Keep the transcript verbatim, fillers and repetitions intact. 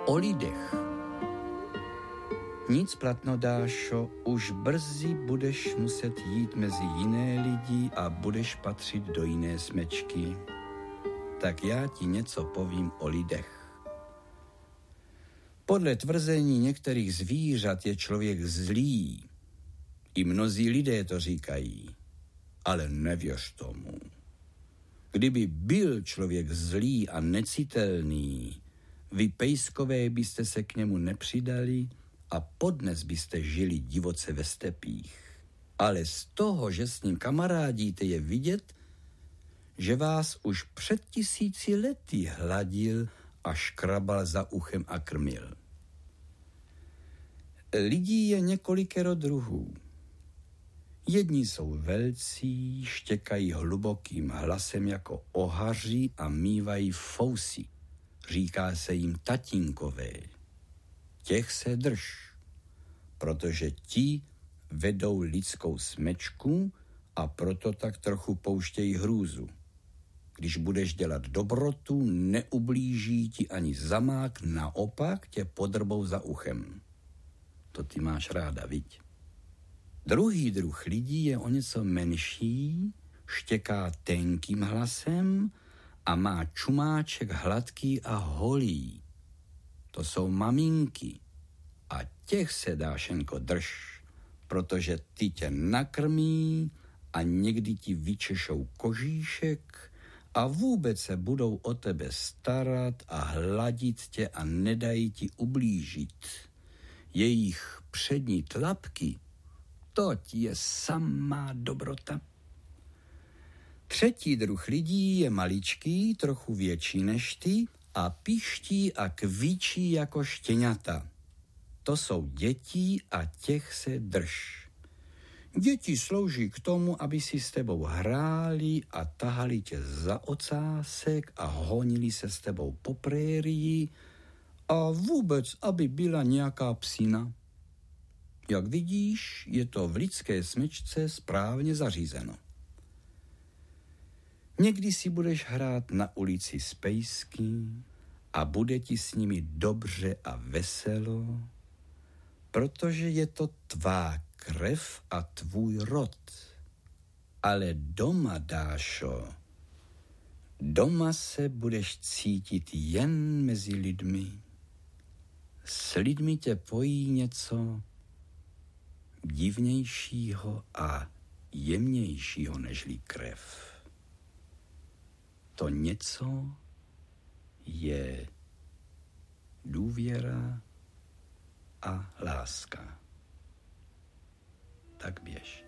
O lidech. Nic platno, Dášo, už brzy budeš muset jít mezi jiné lidi a budeš patřit do jiné smečky. Tak já ti něco povím o lidech. Podle tvrzení některých zvířat je člověk zlý. I mnozí lidé to říkají, ale nevěř tomu. Kdyby byl člověk zlý a necitelný, vy pejskové byste se k němu nepřidali a podnes byste žili divoce ve stepích. Ale z toho, že s ním kamarádíte, je vidět, že vás už před tisíci lety hladil a škrabal za uchem a krmil. Lidí je několikero druhů. Jedni jsou velcí, štěkají hlubokým hlasem jako ohaři a mívají fousy. Říká se jim tatínkové. Těch se drž, protože ti vedou lidskou smečku a proto tak trochu pouštějí hrůzu. Když budeš dělat dobrotu, neublíží ti ani zamák, naopak tě podrbou za uchem. To ty máš ráda, viď? Druhý druh lidí je o něco menší, štěká tenkým hlasem a má čumáček hladký a holý. To jsou maminky. A těch se, Dášenko, drž, protože ty tě nakrmí a někdy ti vyčešou kožíšek a vůbec se budou o tebe starat a hladit tě a nedají ti ublížit. Jejich přední tlapky, to ti je samá dobrota. Třetí druh lidí je maličký, trochu větší než ty a piští a kvíčí jako štěňata. To jsou děti a těch se drž. Děti slouží k tomu, aby si s tebou hráli a tahali tě za ocásek a honili se s tebou po prérii a vůbec, aby byla nějaká psina. Jak vidíš, je to v lidské smečce správně zařízeno. Někdy si budeš hrát na ulici s pejsky a bude ti s nimi dobře a veselo, protože je to tvá krev a tvůj rod. Ale doma, Dášo, doma se budeš cítit jen mezi lidmi. S lidmi tě pojí něco divnějšího a jemnějšího nežli krev. To něco je důvěra a láska. Tak běž.